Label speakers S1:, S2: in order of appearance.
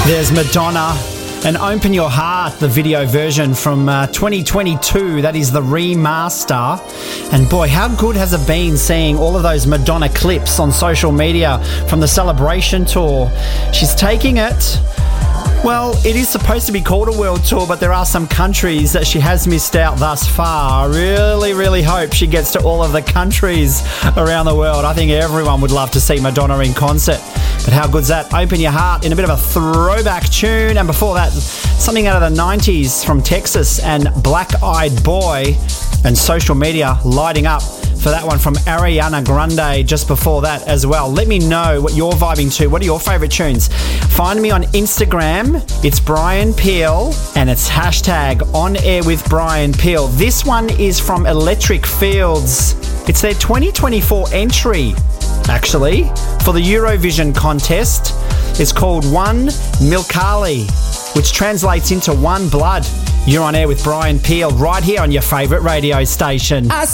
S1: There's Madonna and Open Your Heart, the video version from 2022. That is the remaster. And boy, how good has it been seeing all of those Madonna clips on social media from the Celebration Tour. She's taking it. Well, it is supposed to be called a world tour, but there are some countries that she has missed out thus far. I really hope she gets to all of the countries around the world. I think everyone would love to see Madonna in concert. But how good's that? Open Your Heart in a bit of a throwback tune. And before that, something out of the 90s from Texas and Black Eyed Boy, and social media lighting up for that one from Ariana Grande just before that as well. Let me know what you're vibing to. What are your favourite tunes? Find me on Instagram. It's Brian Peel and it's hashtag On Air with Brian Peel. This one is from Electric Fields. It's their 2024 entry, actually, for the Eurovision contest. It's called One Milkali, which translates into One Blood. You're on air with Brian Peel right here on your favourite radio station.